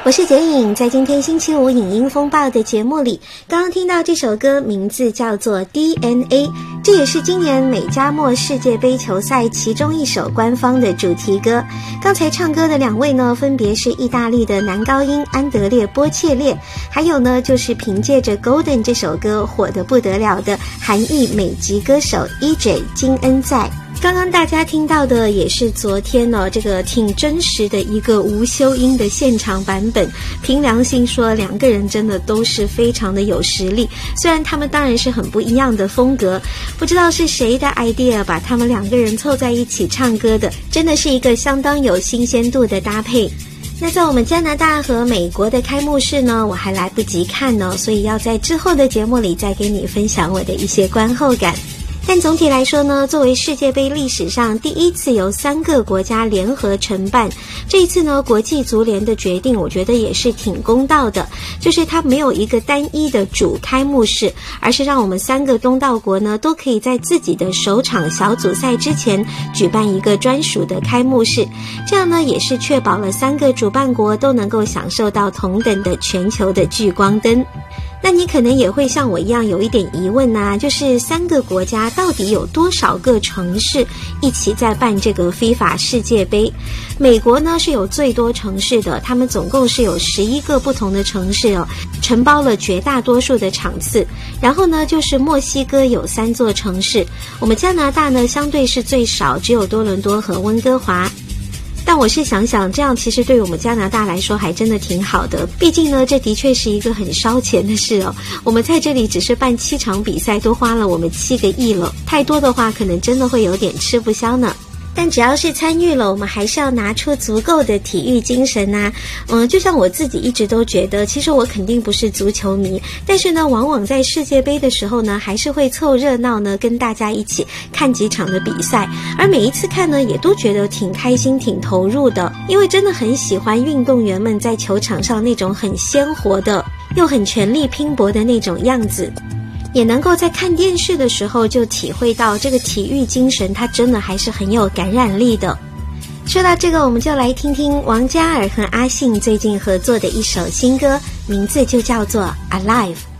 我是简颖，在今天星期五影音风暴的节目里，刚刚听到这首歌，名字叫做 DNA， 这也是今年美加墨世界杯球赛其中一首官方的主题歌。刚才唱歌的两位呢，分别是意大利的男高音安德烈·波切列，还有呢就是凭借着 Golden 这首歌火得不得了的韩裔美籍歌手 EJ 金恩在。刚刚大家听到的也是昨天这个挺真实的一个无修音的现场版本。凭良心说，两个人真的都是非常的有实力，虽然他们当然是很不一样的风格，不知道是谁的 idea 把他们两个人凑在一起唱歌的，真的是一个相当有新鲜度的搭配。那在我们加拿大和美国的开幕式呢，我还来不及看呢，所以要在之后的节目里再给你分享我的一些观后感。但总体来说呢，作为世界杯历史上第一次由3个国家联合承办，这一次呢，国际足联的决定我觉得也是挺公道的，就是它没有一个单一的主开幕式，而是让我们3个东道国呢都可以在自己的首场小组赛之前举办一个专属的开幕式，这样呢也是确保了3个主办国都能够享受到同等的全球的聚光灯。那你可能也会像我一样有一点疑问啊，就是3个国家到底有多少个城市一起在办这个 FIFA 世界杯？美国呢是有最多城市的，他们总共是有11个不同的城市承包了绝大多数的场次。然后呢就是墨西哥有3座城市，我们加拿大呢相对是最少，只有多伦多和温哥华。但我是想想，这样其实对我们加拿大来说还真的挺好的，毕竟呢这的确是一个很烧钱的事我们在这里只是办7场比赛都花了我们7个亿了，太多的话可能真的会有点吃不消呢。但只要是参与了，我们还是要拿出足够的体育精神啊。就像我自己一直都觉得，其实我肯定不是足球迷，但是呢往往在世界杯的时候呢，还是会凑热闹呢，跟大家一起看几场的比赛，而每一次看呢也都觉得挺开心挺投入的，因为真的很喜欢运动员们在球场上那种很鲜活的又很全力拼搏的那种样子，也能够在看电视的时候就体会到这个体育精神，它真的还是很有感染力的。说到这个，我们就来听听王嘉尔和阿信最近合作的一首新歌，名字就叫做 Alive。